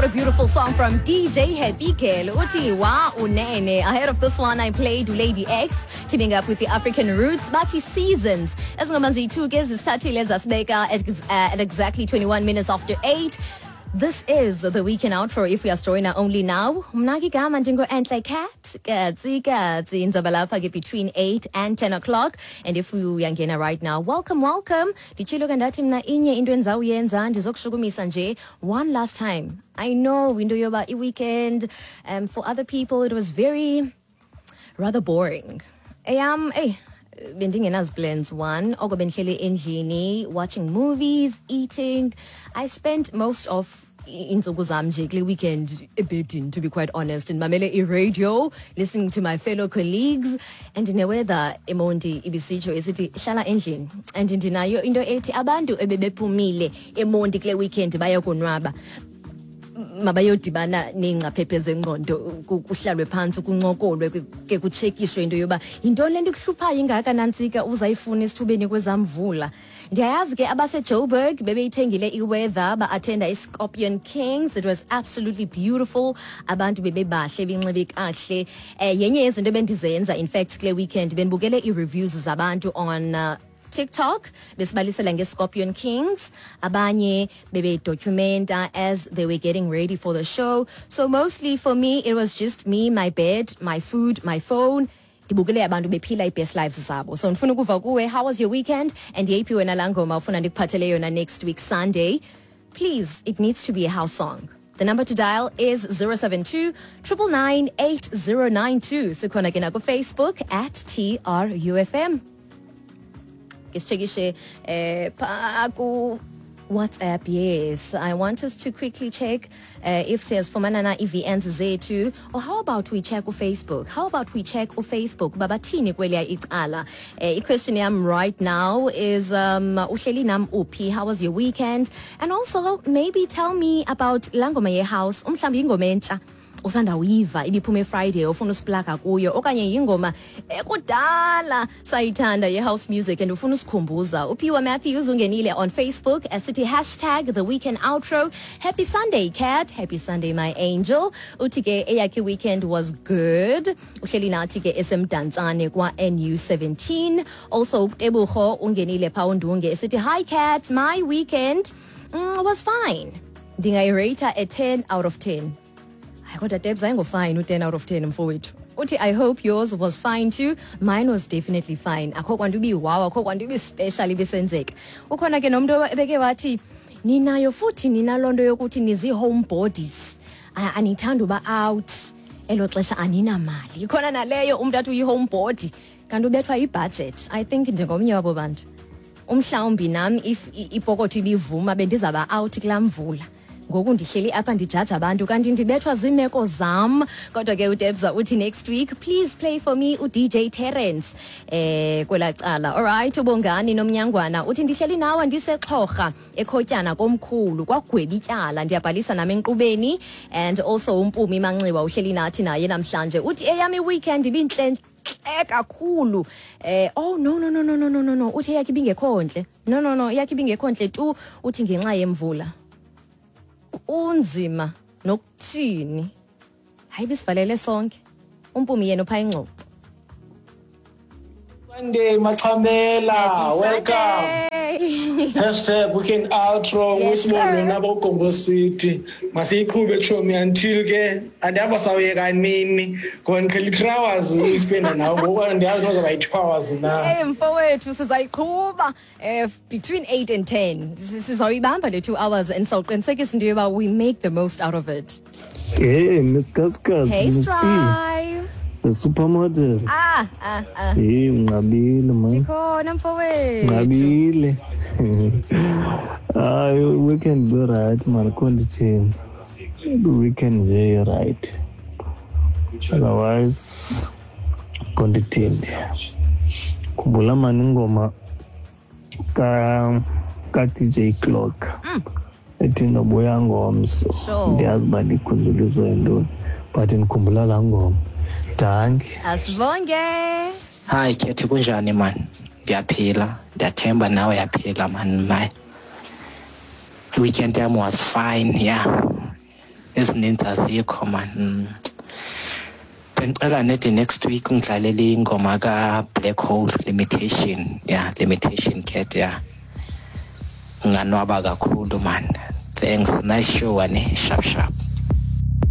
What a beautiful song from DJ Happy Kelo. Uthi wa unene. Ahead of this one, I played Lady X, teaming up with the African Roots. Bathi Seasons. As ngomanzi 2 ke zisithathile zasibeka at exactly 21 minutes after 8. This is the weekend outro if we are storing only now. Mnaki gama ndingo Enhle Cat. Katsi nzabalapha ke between 8 and 10 o'clock. And if we uyangena right now, welcome. Dichilo kandathi mna inye into endizawuyenza ndizokushukumisa nje one last time. I know into yoba weekend for other people it was very rather boring. Bendingenazi plans one oko bendihleli endlini watching movies, eating. I spent most of insuku zam nje kule weekend ebedini, to be quite honest, and mamele radio, listening to my fellow colleagues, and in a weather emondi ibisitsho esithi hlala endlini. And ndinayo into ethi abantu ebebephumile emondi kule weekend bayokonwaba mabayodibana nengcaphephe zengqondo kuhlalwe phansi kuncokolwe ke kuchekishwe into yoba yintoni lento kuhluphayo ingaka nantsika uzayifuna isithubeni kwezamvula. Ndiyayazi ke abaseJoburg bebeyithengile iweather ba-attenda iScorpion Kings. It was absolutely beautiful. Abantu bebebahle benxibe kahle. Yenye yezinto bendizenza in fact kule weekend benibukele i-reviews zabantu on TikTok besibalisela ngeScorpion Kings, abanye bebe documenta as they were getting ready for the show. So mostly for me it was just me, my bed, my food, my phone. Dibukele abantu bephila i-best lives zabo. So ndifuna ukuva kuwe, how was your weekend? And yeyiphi wena la ngoma ufuna ndikuphathele yona next week Sunday? Please, it needs to be a house song. The number to dial is 072 999 8092. Sikhona ke na ku Facebook at TRUFM. Ischekishe ku WhatsApp. Yes, I want us to quickly check if says Fomanana EVNs zethu, or how about we check on Facebook? Babathini kweliya icala. Question yam right now is uhleli nam uphi? How was your weekend? And also maybe tell me about langoma ye house, umhlambi ingoma entsha usanda uyiva ibiphume Friday ufuna usiplaka kuyo okanye ingoma ekudala sayithanda ye-house music and ufuna usikhumbuza. Uphiwa Matthews ungenile on Facebook asithi #theweekendoutro. Happy Sunday Cat, happy Sunday my angel. Uthi ke eyakhe weekend was good. Uhleli nathi ke esemdantsane kwa NU17. Also Ebuho ungenile Pawundunge asithi hi Cat, my weekend was fine. Ndingayirate a 10 out of 10. I got a Debs fine 10 out of 10 mfowethu. Uthi I hope yours was fine too. Mine was definitely fine. Akho kwanto ubi wow, akho kwanto ubi special ibisenzeka. Ukhona ke nomuntu ebeke wathi ninayo futhi ninalondo yokuthi nizi homebodies. Anithanda uba out. Elo xesha anina mali. Ikhona naleyo umuntu athi uyi-homebody kanti ubethwa i-budget. I think njengomnye wabo bantu umhlawumbi nami if ipokotho ibivuma bendizaba out kulamvula. Ngoku ndihleli apha ndijaja abantu kanti ndibethwa zimeko zam. Kodwa ke uDebza uthi next week please play for me uDJ Terence kwela cala. Alright, ubongani nomnyangwana uthi ndihleli nawe ndiseXhorha ekhotyana komkhulu kwagwebityala ndiyabhalisa nami enkqubeni. And also uMpumi Manxiwa uhleli nathi naye namhlanje uthi eyami weekend ibinhle kakhulu. Oh no uthi eyakhe ibingekho ntle. No eyakhe ibingekho ntle tu uthi ngenxa yemvula unzima nokuthini. Hayi bisivalele sonke. Umpumi yena upha ingxoxo. Sunday Machamela, welcome. #weekend outro wisibonwe nabo Gombo City. Masiyiqhube chomi until ke andihamba sawuyeka nini ngoba ngiqhela 3 hours uspenda nawo ngoba ndiyazi noza bayi 2 hours na. Mfowethu sizayiqhuba between 8 and 10. Sizawuyibamba le 2 hours and sawuqinisekisa into yoba we make the most out of it. Hey, Miss Kaskas. Hey, Strive. The supermodel. Hey, ngabile man. Ndikhona mfowethu. Ngabile. Weekend be right man, condition. The weekend very right. Otherwise, condition. Kubula maningoma ka DJ Clock. Ethi nobuya ngomso. Ndiyazi ba ndikhundulizo endoni. But ngikhumbula la ngoma. Danki. Asibonge. Hi Kethi kunjani man? Ndiyaphila. Ndiyathemba nawe uyaphila man. My weekend time was fine, yeah. ezininzi azikho man. Bengicela nedi next week ungidlalele ingoma ka-Black Hole Limitation. Yeah, Limitation Cat, yeah. Nganwaba kakhulu man. Thanks, nice show ane, sharp.